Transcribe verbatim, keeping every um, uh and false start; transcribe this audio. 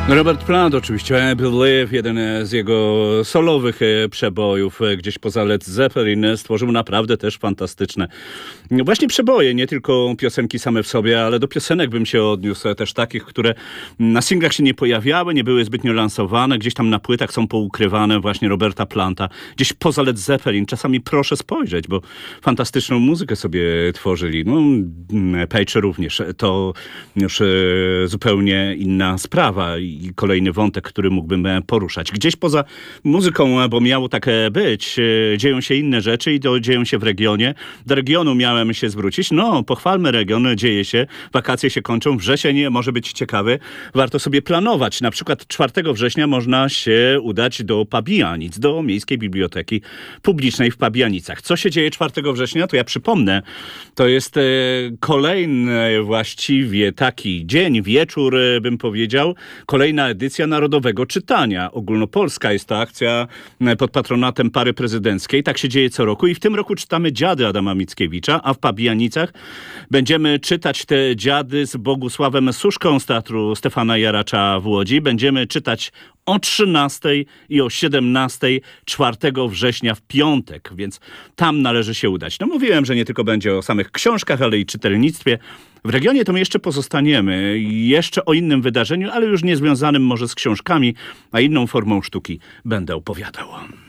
Robert Plant oczywiście, I Believe, jeden z jego solowych przebojów gdzieś poza Led Zeppelin, stworzył naprawdę też fantastyczne właśnie przeboje, nie tylko piosenki same w sobie, ale do piosenek bym się odniósł, też takich, które na singlach się nie pojawiały, nie były zbytnio lansowane, gdzieś tam na płytach są poukrywane właśnie Roberta Planta, gdzieś poza Led Zeppelin. Czasami proszę spojrzeć, bo fantastyczną muzykę sobie tworzyli. No, Page również, to już zupełnie inna sprawa i kolejny wątek, który mógłbym poruszać. Gdzieś poza muzyką, bo miało tak być, dzieją się inne rzeczy i to dzieją się w regionie. Do regionu miałem się zwrócić. No, pochwalmy region, dzieje się, wakacje się kończą, wrzesień może być ciekawy. Warto sobie planować. Na przykład czwartego września można się udać do Pabianic, do Miejskiej Biblioteki Publicznej w Pabianicach. Co się dzieje czwartego września? To ja przypomnę. To jest e, kolejny właściwie taki dzień, wieczór, bym powiedział. Kolejna edycja Narodowego Czytania. Ogólnopolska jest to akcja pod patronatem pary prezydenckiej. Tak się dzieje co roku i w tym roku czytamy Dziady Adama Mickiewicza, a w Pabianicach będziemy czytać te dziady z Bogusławem Suszką z Teatru Stefana Jaracza w Łodzi. Będziemy czytać o trzynastej i o siedemnastej czwartego września w piątek, więc tam należy się udać. No mówiłem, że nie tylko będzie o samych książkach, ale i czytelnictwie. W regionie to my jeszcze pozostaniemy, jeszcze o innym wydarzeniu, ale już nie związanym może z książkami, a inną formą sztuki będę opowiadał.